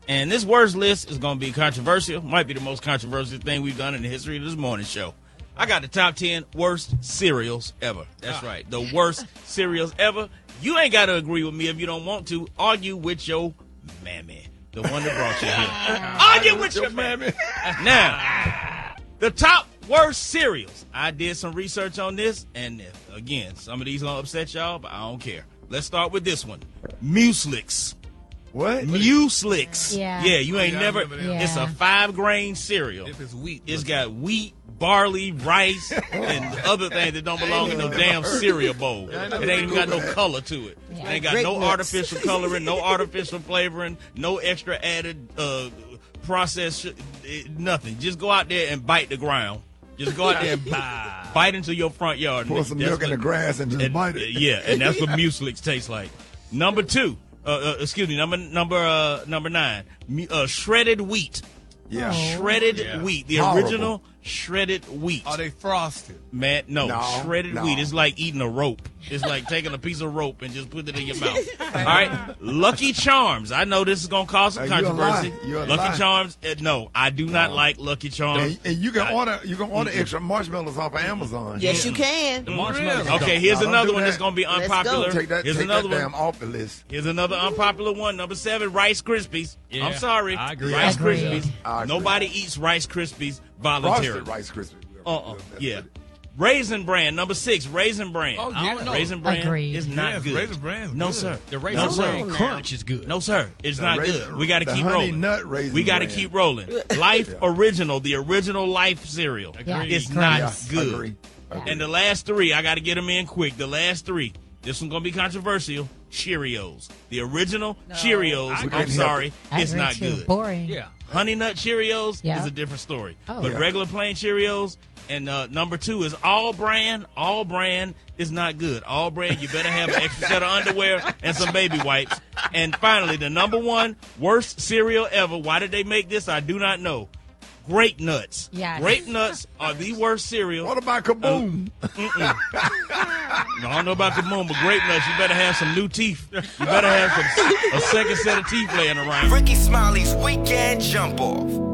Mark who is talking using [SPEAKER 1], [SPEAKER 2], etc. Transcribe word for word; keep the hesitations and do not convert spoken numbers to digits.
[SPEAKER 1] And this worst list is going to be controversial. Might be the most controversial thing we've done in the history of this morning show. I got the top ten worst cereals ever. That's right. The worst cereals ever. You ain't got to agree with me if you don't want to. Argue with your mammy, the one that brought you here. Argue with your mammy. Now, the top worst cereals. I did some research on this, and again, some of these gonna upset y'all, but I don't care. Let's start with this one. Mueslix.
[SPEAKER 2] What?
[SPEAKER 1] Mueslix.
[SPEAKER 3] Yeah.
[SPEAKER 1] Yeah, you ain't
[SPEAKER 4] Oh, yeah, I
[SPEAKER 1] never.
[SPEAKER 4] remember that.
[SPEAKER 1] It's a five grain cereal.
[SPEAKER 4] If it's wheat.
[SPEAKER 1] It's got wheat, barley, rice, and other things that don't belong in no damn cereal bowl. It ain't even got no color to it. It ain't got
[SPEAKER 3] Great
[SPEAKER 1] no
[SPEAKER 3] nuts.
[SPEAKER 1] artificial coloring, no artificial flavoring, no extra added uh, processed sh- eh, nothing. Just go out there and bite the ground. Just go out there and bite, bite into your front yard.
[SPEAKER 2] Pour some
[SPEAKER 1] That's
[SPEAKER 2] milk in
[SPEAKER 1] what-
[SPEAKER 2] the grass and just
[SPEAKER 1] and-
[SPEAKER 2] bite it.
[SPEAKER 1] Yeah, and that's what Mueslix tastes like. Number two, uh, uh, excuse me, number number uh, number nine, mu- uh, shredded wheat.
[SPEAKER 2] Yeah.
[SPEAKER 1] Shredded
[SPEAKER 4] Yeah.
[SPEAKER 1] wheat, the
[SPEAKER 2] Horrible.
[SPEAKER 1] original shredded wheat.
[SPEAKER 4] Are they frosted?
[SPEAKER 1] Man, no,
[SPEAKER 2] No,
[SPEAKER 1] shredded
[SPEAKER 2] no.
[SPEAKER 1] wheat is like eating a rope. It's like taking a piece of rope and just putting it in your mouth. All right, Lucky Charms. I know this is gonna cause some
[SPEAKER 2] Uh, you're
[SPEAKER 1] controversy.
[SPEAKER 2] lying. You're
[SPEAKER 1] Lucky
[SPEAKER 2] lying.
[SPEAKER 1] Charms, uh, no, I do not
[SPEAKER 2] No.
[SPEAKER 1] like Lucky Charms.
[SPEAKER 2] And, and you can
[SPEAKER 1] I-
[SPEAKER 2] order you can order extra marshmallows off of Amazon.
[SPEAKER 5] Yes, you can.
[SPEAKER 4] Marshmallows.
[SPEAKER 1] Okay, here's
[SPEAKER 2] No, don't
[SPEAKER 1] another
[SPEAKER 2] do
[SPEAKER 1] one
[SPEAKER 2] that.
[SPEAKER 1] that's gonna be
[SPEAKER 5] Let's
[SPEAKER 1] unpopular.
[SPEAKER 5] go.
[SPEAKER 2] Take that,
[SPEAKER 1] Here's
[SPEAKER 2] take
[SPEAKER 1] another
[SPEAKER 2] that
[SPEAKER 1] one.
[SPEAKER 2] damn off the list.
[SPEAKER 1] Here's another unpopular one. Number seven, Rice Krispies.
[SPEAKER 4] Yeah,
[SPEAKER 1] I'm sorry,
[SPEAKER 4] I agree.
[SPEAKER 1] Rice
[SPEAKER 3] I agree.
[SPEAKER 1] Krispies.
[SPEAKER 2] I agree.
[SPEAKER 1] Nobody eats Rice Krispies voluntarily.
[SPEAKER 2] Frosted Rice Krispies.
[SPEAKER 1] Uh-uh. Yeah. Raisin Bran, number six, Raisin Bran.
[SPEAKER 4] Oh,
[SPEAKER 1] I
[SPEAKER 4] yeah.
[SPEAKER 1] don't know. Raisin Bran
[SPEAKER 3] Agreed.
[SPEAKER 1] is not
[SPEAKER 4] Yes,
[SPEAKER 1] good.
[SPEAKER 4] Raisin Bran is
[SPEAKER 1] no,
[SPEAKER 4] good.
[SPEAKER 1] sir.
[SPEAKER 4] The
[SPEAKER 1] no,
[SPEAKER 4] Raisin
[SPEAKER 1] sir.
[SPEAKER 4] Bran crunch is good.
[SPEAKER 1] No, sir. It's
[SPEAKER 2] The
[SPEAKER 1] not
[SPEAKER 2] raisin-
[SPEAKER 1] good. We got to
[SPEAKER 2] the
[SPEAKER 1] keep
[SPEAKER 2] honey
[SPEAKER 1] rolling.
[SPEAKER 2] nut raisin
[SPEAKER 1] we got to
[SPEAKER 2] bran.
[SPEAKER 1] keep rolling. Life Original, the original Life cereal.
[SPEAKER 3] Yeah.
[SPEAKER 1] It's
[SPEAKER 3] Agreed.
[SPEAKER 1] not
[SPEAKER 2] Yeah,
[SPEAKER 1] good.
[SPEAKER 2] agree.
[SPEAKER 1] And the last three, I got to get them in quick. The last three. This one's going to be controversial. Cheerios. The original Cheerios,
[SPEAKER 4] I
[SPEAKER 1] I'm
[SPEAKER 2] couldn't
[SPEAKER 1] sorry,
[SPEAKER 3] I
[SPEAKER 1] it's
[SPEAKER 3] agree
[SPEAKER 1] not
[SPEAKER 3] too.
[SPEAKER 1] good.
[SPEAKER 3] Boring.
[SPEAKER 4] Yeah.
[SPEAKER 1] Honey Nut Cheerios
[SPEAKER 3] Yeah.
[SPEAKER 1] is a different story.
[SPEAKER 3] Oh.
[SPEAKER 1] But
[SPEAKER 2] Yeah.
[SPEAKER 1] regular plain Cheerios, and uh, number two is All Brand. All Brand is not good. All Brand, you better have an extra set of underwear and some baby wipes. And finally, the number one worst cereal ever. Why did they make this? I do not know. Grape Nuts.
[SPEAKER 3] Yes.
[SPEAKER 1] Grape Nuts are the worst cereal.
[SPEAKER 2] What about Kaboom?
[SPEAKER 1] No, I don't know about Kaboom, but Grape Nuts, you better have some new teeth. You better have some, a second set of teeth laying around.
[SPEAKER 6] Ricky Smiley's Weekend Jump Off.